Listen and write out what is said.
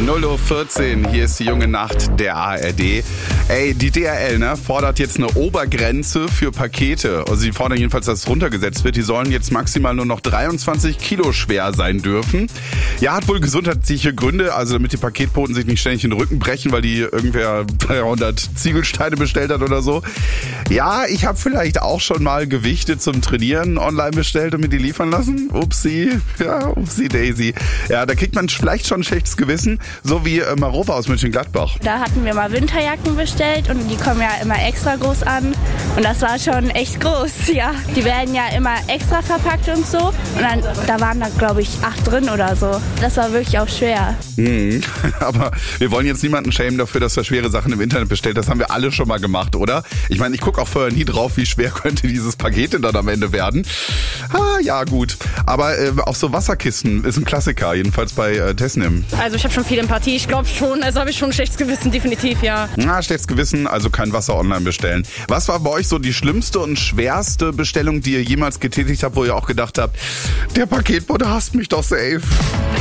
0:14 Uhr, hier ist die junge Nacht der ARD. Ey, die DHL fordert jetzt eine Obergrenze für Pakete. Also sie fordern jedenfalls, dass es runtergesetzt wird. Die sollen jetzt maximal nur noch 23 Kilo schwer sein dürfen. Ja, hat wohl gesundheitliche Gründe, also damit die Paketboten sich nicht ständig den Rücken brechen, weil die irgendwer 300 Ziegelsteine bestellt hat oder so. Ja, ich habe vielleicht auch schon mal Gewichte zum Trainieren online bestellt und mir die liefern lassen. Upsi, ja, upsi Daisy. Ja, da kriegt man vielleicht schon ein schlechtes Gewissen, so wie Marova aus Mönchengladbach. Da hatten wir mal Winterjacken bestellt und die kommen ja immer extra groß an und das war schon echt groß, ja. Die werden ja immer extra verpackt und so und dann, da waren da glaube ich 8 drin oder so. Das war wirklich auch schwer. Aber wir wollen jetzt niemanden schämen dafür, dass er schwere Sachen im Internet bestellt. Das haben wir alle schon mal gemacht, oder? Ich meine, ich gucke auch vorher nie drauf, wie schwer könnte dieses Paket denn dann am Ende werden. Ja, gut. Aber auch so Wasserkisten ist ein Klassiker, jedenfalls bei Tesnim. Also ich habe schon viel Empathie, ich glaube schon, also habe ich schon ein schlechtes Gewissen, definitiv, ja. Schlechtes Gewissen, also kein Wasser online bestellen. Was war bei euch so die schlimmste und schwerste Bestellung, die ihr jemals getätigt habt, wo ihr auch gedacht habt, der Paketbote hasst mich doch safe?